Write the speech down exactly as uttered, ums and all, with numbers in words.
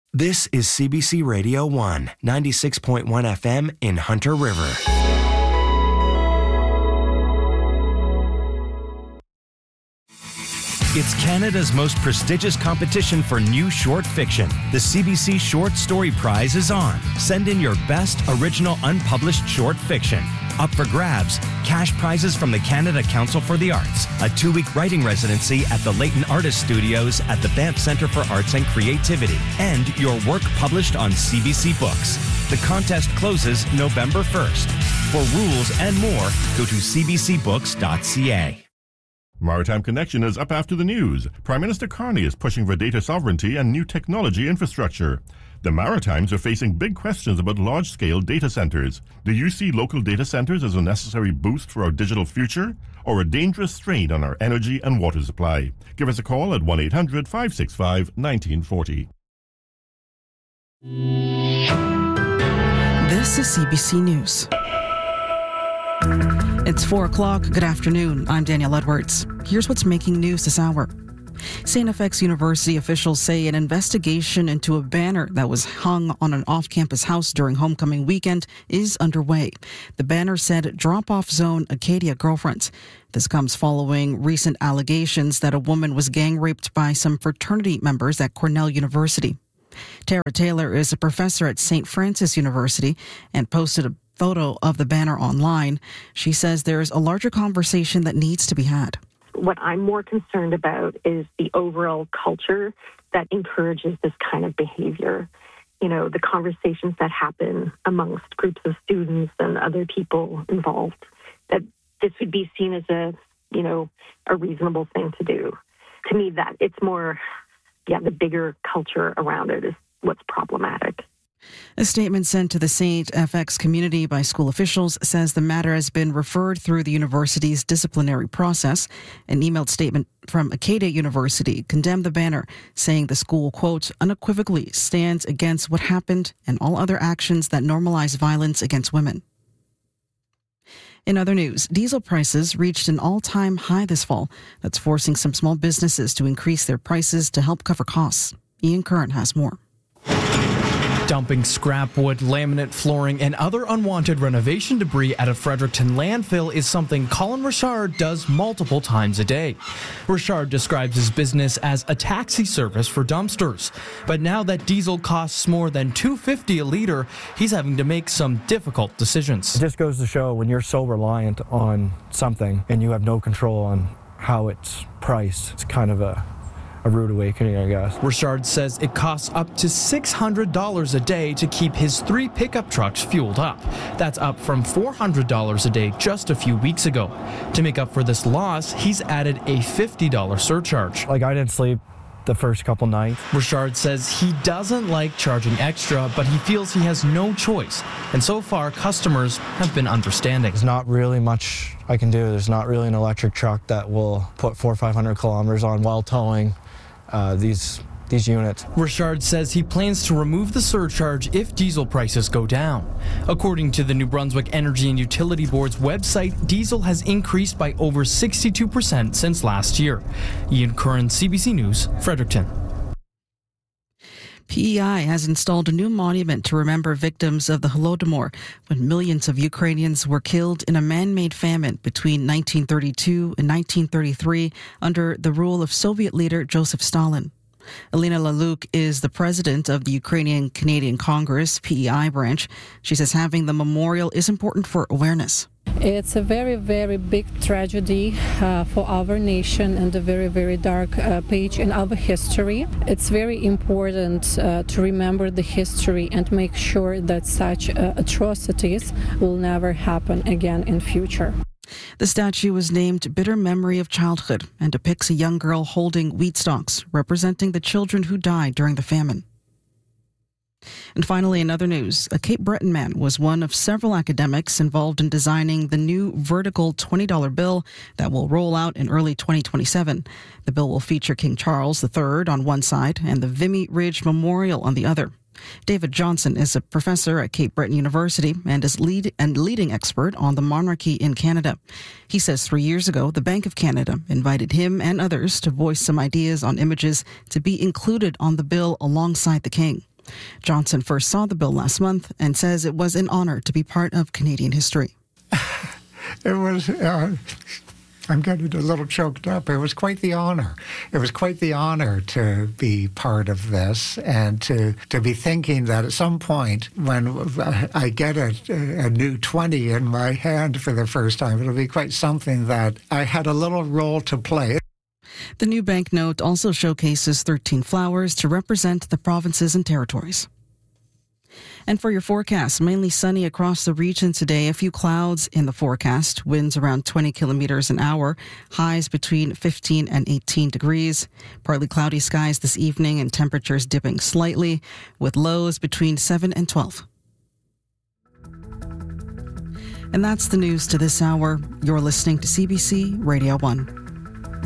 This is C B C Radio one, ninety-six point one F M in Hunter River. It's Canada's most prestigious competition for new short fiction. The C B C Short Story Prize is on. Send in your best original unpublished short fiction. Up for grabs, cash prizes from the Canada Council for the Arts, a two-week writing residency at the Leighton Artist Studios at the Banff Centre for Arts and Creativity, and your work published on C B C Books. The contest closes November first. For rules and more, go to c b c books dot c a. Maritime Connection is up after the news. Prime Minister Carney is pushing for data sovereignty and new technology infrastructure. The Maritimes are facing big questions about large-scale data centres. Do you see local data centres as a necessary boost for our digital future, or a dangerous strain on our energy and water supply? Give us a call at one eight hundred, five six five, one nine four zero. This is C B C News. It's four o'clock. Good afternoon. I'm Danielle Edwards. Here's what's making news this hour. Saint F X University officials say an investigation into a banner that was hung on an off-campus house during homecoming weekend is underway. The banner said drop-off zone Acadia girlfriends. This comes following recent allegations that a woman was gang raped by some fraternity members at Cornell University. Tara Taylor is a professor at Saint Francis University and posted a photo of the banner online. She says there's a larger conversation that needs to be had. What I'm more concerned about is the overall culture that encourages this kind of behavior. You know, the conversations that happen amongst groups of students and other people involved, that this would be seen as a, you know, a reasonable thing to do. To me, that it's more, yeah, the bigger culture around it is what's problematic. A statement sent to the Saint F X community by school officials says the matter has been referred through the university's disciplinary process. An emailed statement from Acadia University condemned the banner, saying the school, quote, unequivocally stands against what happened and all other actions that normalize violence against women. In other news, diesel prices reached an all-time high this fall. That's forcing some small businesses to increase their prices to help cover costs. Ian Curran has more. Dumping scrap wood, laminate flooring, and other unwanted renovation debris at a Fredericton landfill is something Colin Richard does multiple times a day. Richard describes his business as a taxi service for dumpsters. But now that diesel costs more than two dollars and fifty cents a litre, he's having to make some difficult decisions. It just goes to show when you're so reliant on something and you have no control on how it's priced, it's kind of a A rude awakening, I guess. Richard says it costs up to six hundred dollars a day to keep his three pickup trucks fueled up. That's up from four hundred dollars a day just a few weeks ago. To make up for this loss, he's added a fifty dollars surcharge. Like, I didn't sleep the first couple nights. Richard says he doesn't like charging extra, but he feels he has no choice. And so far, customers have been understanding. There's not really much I can do. There's not really an electric truck that will put four or five hundred kilometers on while towing Uh, these these units. Richard says he plans to remove the surcharge if diesel prices go down. According to the New Brunswick Energy and Utility Board's website, diesel has increased by over sixty-two percent since last year. Ian Curran, C B C News, Fredericton. P E I has installed a new monument to remember victims of the Holodomor, when millions of Ukrainians were killed in a man-made famine between nineteen thirty-two and nineteen thirty-three under the rule of Soviet leader Joseph Stalin. Elena Laluk is the president of the Ukrainian Canadian Congress, P E I branch. She says having the memorial is important for awareness. It's a very, very big tragedy uh, for our nation and a very, very dark uh, page in our history. It's very important uh, to remember the history and make sure that such uh, atrocities will never happen again in future. The statue was named Bitter Memory of Childhood and depicts a young girl holding wheat stalks, representing the children who died during the famine. And finally, in other news, a Cape Breton man was one of several academics involved in designing the new vertical twenty dollar bill that will roll out in early twenty twenty-seven. The bill will feature King Charles the Third on one side and the Vimy Ridge Memorial on the other. David Johnson is a professor at Cape Breton University and is lead and leading expert on the monarchy in Canada. He says three years ago, the Bank of Canada invited him and others to voice some ideas on images to be included on the bill alongside the king. Johnson first saw the bill last month and says it was an honor to be part of Canadian history. It was, uh, I'm getting a little choked up. It was quite the honor. It was quite the honor to be part of this and to, to be thinking that at some point when I get a, a new twenty in my hand for the first time, it'll be quite something that I had a little role to play. The new banknote also showcases thirteen flowers to represent the provinces and territories. And for your forecast, mainly sunny across the region today. A few clouds in the forecast. Winds around twenty kilometers an hour. Highs between fifteen and eighteen degrees. Partly cloudy skies this evening and temperatures dipping slightly with lows between seven and twelve. And that's the news to this hour. You're listening to C B C Radio one.